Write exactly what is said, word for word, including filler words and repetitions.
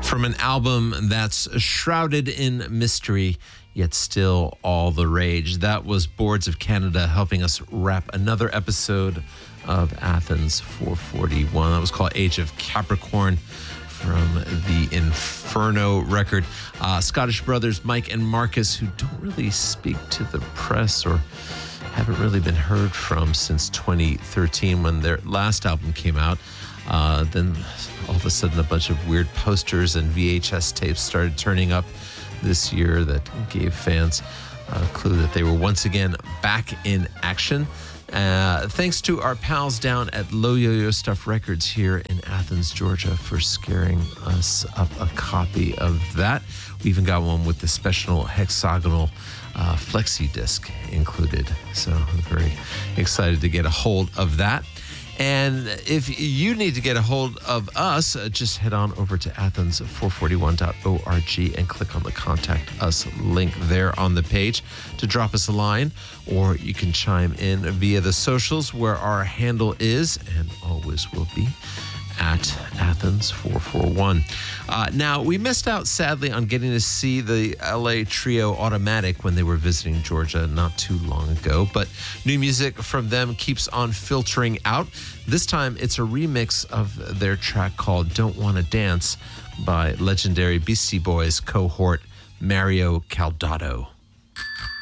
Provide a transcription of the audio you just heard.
From an album that's shrouded in mystery, yet still all the rage. That was Boards of Canada helping us wrap another episode of Athens four forty-one. That was called Age of Capricorn from the Inferno record. Uh, Scottish brothers Mike and Marcus, who don't really speak to the press or haven't really been heard from since twenty thirteen when their last album came out. Uh, then all of a sudden a bunch of weird posters and V H S tapes started turning up this year that gave fans a clue that they were once again back in action. Uh, thanks to our pals down at Low Yo-Yo Stuff Records here in Athens, Georgia, for scaring us up a copy of that. We even got one with the special hexagonal uh, flexi disc included. So I'm very excited to get a hold of that. And if you need to get a hold of us, uh, just head on over to athens four forty-one dot org and click on the Contact Us link there on the page to drop us a line, or you can chime in via the socials where our handle is and always will be at Athens four forty-one. Uh, now, we missed out, sadly, on getting to see the L A trio Automatic when they were visiting Georgia not too long ago, but new music from them keeps on filtering out. This time, it's a remix of their track called Don't Wanna Dance by legendary Beastie Boys cohort Mario Caldato.